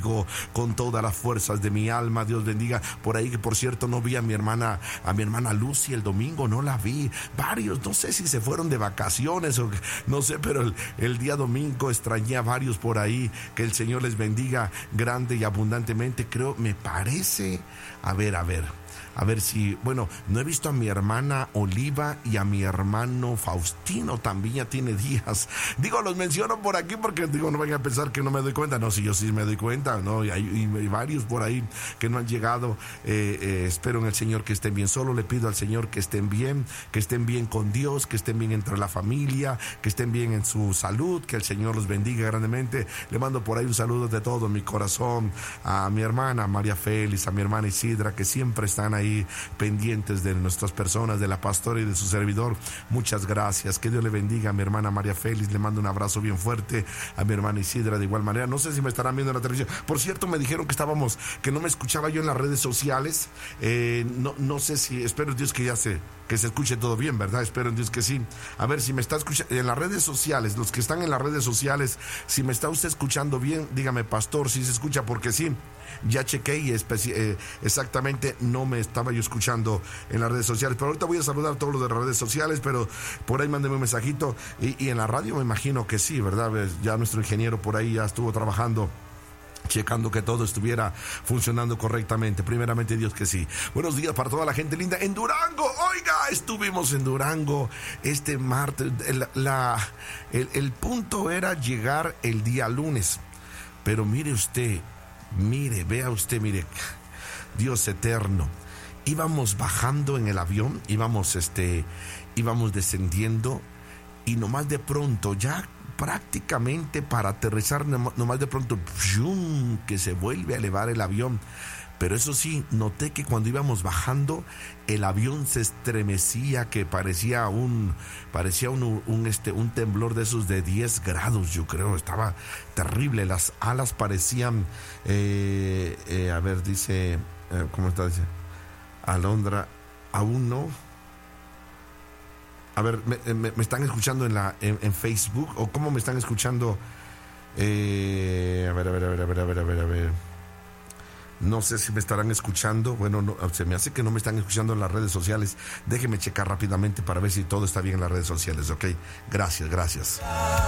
bendigo con todas las fuerzas de mi alma. Dios bendiga por ahí, que por cierto no vi a mi hermana Lucy el domingo, no la vi. Varios, no sé si se fueron de vacaciones o no sé, pero el día domingo extrañé a varios por ahí. Que el Señor les bendiga grande y abundantemente. Creo, me parece, a ver si, bueno, no he visto a mi hermana Oliva y a mi hermano Faustino, también ya tiene días. Digo, los menciono por aquí porque, digo, no vayan a pensar que no me doy cuenta. No, si yo sí me doy cuenta, ¿no? Y hay varios por ahí que no han llegado. Espero en el Señor que estén bien. Solo le pido al Señor que estén bien con Dios, que estén bien entre la familia, que estén bien en su salud, que el Señor los bendiga grandemente. Le mando por ahí un saludo de todo mi corazón a mi hermana María Félix, a mi hermana Isidra, que siempre están ahí pendientes de nuestras personas, de la pastora y de su servidor. Muchas gracias, que Dios le bendiga a mi hermana María Félix. Le mando un abrazo bien fuerte a mi hermana Isidra de igual manera. No sé si me estarán viendo en la televisión. Por cierto, me dijeron que no me escuchaba yo en las redes sociales. No sé si, espero en Dios que se escuche todo bien, ¿verdad? Espero en Dios que sí. A ver si me está escuchando en las redes sociales, los que están en las redes sociales, si me está usted escuchando bien, dígame, pastor, si se escucha, porque sí, ya chequé y exactamente no me estaba yo escuchando en las redes sociales. Pero ahorita voy a saludar a todos los de las redes sociales, pero por ahí mándeme un mensajito. Y en la radio me imagino que sí, ¿verdad? Ya nuestro ingeniero por ahí ya estuvo trabajando, checando que todo estuviera funcionando correctamente. Primeramente Dios que sí. Buenos días para toda la gente linda en Durango. Oiga, estuvimos en Durango este martes. El punto era llegar el día lunes, pero vea usted, Dios eterno. Íbamos bajando en el avión, íbamos descendiendo, y nomás de pronto, ya prácticamente para aterrizar, nomás de pronto, ¡pum!, que se vuelve a elevar el avión. Pero eso sí, noté que cuando íbamos bajando, el avión se estremecía, que parecía un temblor de esos de 10 grados, yo creo. Estaba terrible, las alas parecían, dice, ¿cómo está? Dice, Alondra, aún no. A ver, ¿me están escuchando en Facebook? ¿O cómo me están escuchando? A ver. No sé si me estarán escuchando. Bueno, no, se me hace que no me están escuchando en las redes sociales. Déjeme checar rápidamente para ver si todo está bien en las redes sociales, ¿ok? Gracias.